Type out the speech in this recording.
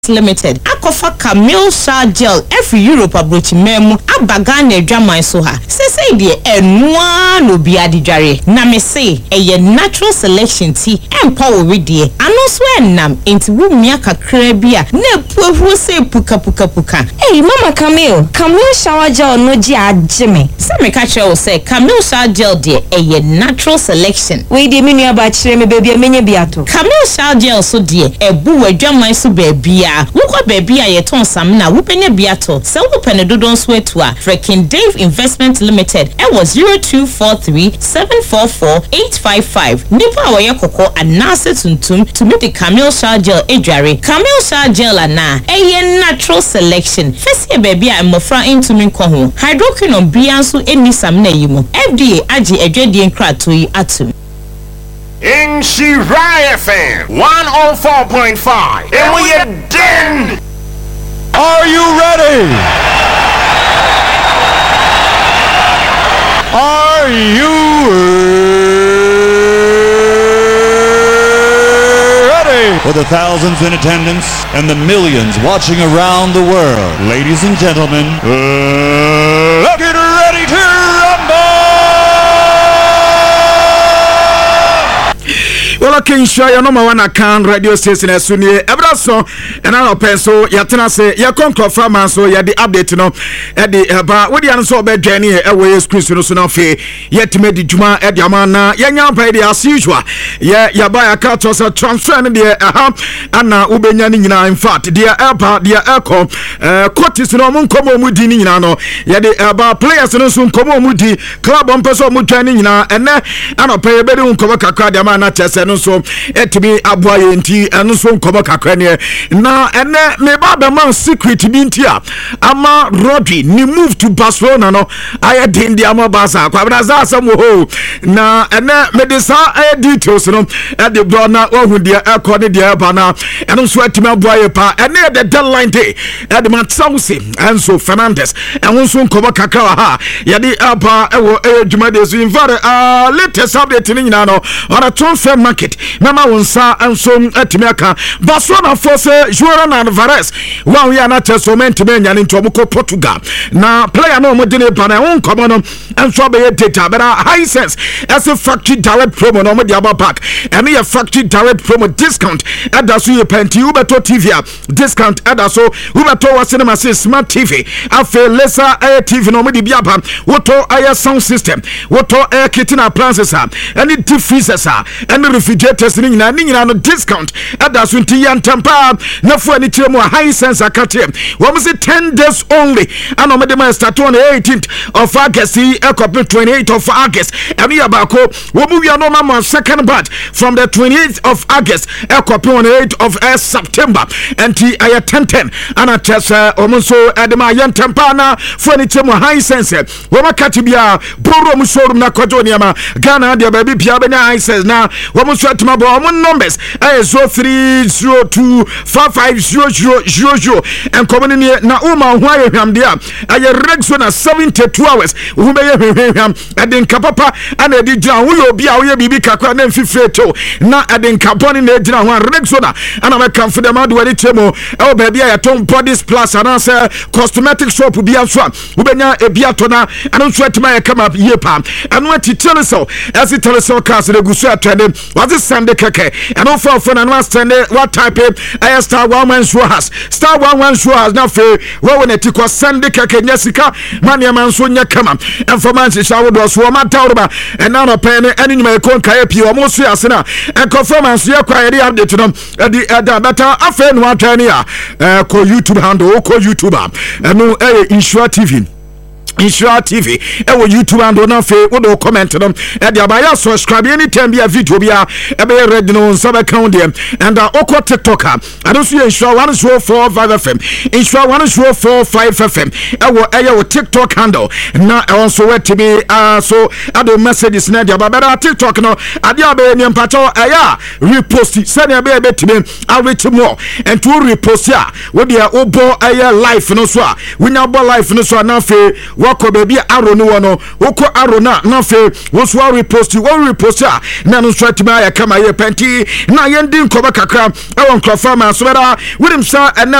Limited akofa Camille Shah Gel every Europe abrochi memu abagana edwaman so ha sese de enua no bia didware na me say eye natural selection tea empower we de ano so enam enti wumia kakra bia na puahu se puka Mama Camille Shower Gel no ji ageme se me ka kire wo say Camille Shower Gel de eye natural selection we de menu aba kire me baby menye biato Camille Shower Gel so de ebu wadwaman so baabia wukwa baby a yeton sam na wupenya biato se wupene dodon so etu a Freaking Dave Investment Limited was 0243-744-855 nipa a woye kokko anase tuntum to meet the Camille Shower Gel edware Camille Shower Gel na eye natural selection fesi baby a mmofra intumi nko ho hydroquinone bia so eni sam na yimo FDA agi edwedie nkrato yi atum in Shirai FM 104.5 and we are done. Are you ready? Are you ready? For the thousands in attendance and the millions watching around the world, ladies and gentlemen, get ready to rumble! Well, King Shaya no one can radio station as soon as Ebraso and our pencil Yatana say ya conquer farmer so ya the update no at the about what the answer about Jenny away Christian so fe yet made the Juma at Yamana Yanya by the as usual ya buy a car to transfer and the Anna Ubenyana in fact dear Alpa dear Elco Cotis no mun come mudini no ya the about players no soon come mudi club on person mudani na and I pay better cover Kaka Yamana chess so etimi aboye nti eno so nkobo kakra ne na ene me baba man secret bi nti a ama Rodri ni move to Barcelona no aye din dia mo Barca kwa na za asem ho na ene me de sa details no e de bro na ohu dia ekọ ne dia ba na eno so etimi aboye pa ene the deadline day e de man Sauce Enzo Fernandez eno so nkobo kakra ha ye de apa ewo edwuma de so invade latest update ni nyina no ona transfer market mama wonsa anso atimi aka Barcelona force João Alvarez wa we na testament menya ni ntomo ko Portugal na player no mo de ne pa na won komo no anso be data but high sense as a factory direct promo no mo de aba pack and a factory direct promo discount adaso ye penti ubeto TV discount adaso ubeto wa cinema smart TV afa lesser air TV no mo de bia pa woto air sound system woto air kitchen appliances and it freezers and refrigerators ni nyina no discount adaso nti ya ntampa na fu ani tiremu high sense akate wo mse 10 days only and on the start on the 18th of August ekop 28th of August and you abako wo mu wi no ma second batch from the 28th of August ekop on the 8th of September and ti aya 10 ana tesa omonso edema ya ntampa na fu ani tiremu high sense wo makati bia boro mu showroom na kojo niama Ghana dia baby bia be na high sense na wo so atuma bo omon numbers 0302550000 and common na uma ho ayehwam dia aye regso na 72 hours wo be yehwam eden kapapa ana edi gina wo yo bia wo ye bibi kakra na mfifreto na eden kaponi na gina ho regso na ana me kamfo dem ado wadi temo e ba bia ya ton bodies plus ana say cosmetic shop bia so wo benya e bia to na ana so atuma ye kama ye pa anu atitele so as it tele so cars reguso atende was it Sunday keke and on for na Sunday what type I star 11 show has star 11 show has na fe wo wona tiko Sunday keke nyasika mania manso nya kama information shawo do so ma tawrba and now pen any nyuma kon kai pi o mo so asena and performance ye kwa area update no the better afen wa tani ko YouTube handle ko YouTuber no Insure TV Insure TV ewo YouTube and na fe wo do comment no e dia ba ya subscribe anytime be a video bia e be ready no so be count them and okwa TikToker I don't see Insure 104.5 FM Insure 104.5 FM ewo ewo TikTok handle na also wet to be so ado messages na dia ba better TikTok no adia be ni mpacho eya repost send e be to me outreach more and to repost ya wo dia obo eya life no so a winya bo life no so na fe wakɔ baabi a arrow no wɔ no wokɔ arrow na fe wo so repost a na no so atimi ayɛ kama yɛ pɛnti na yɛndi nkɔbɔ kakra ɛwɔ nkrɔfa ma so bɛda wonim sa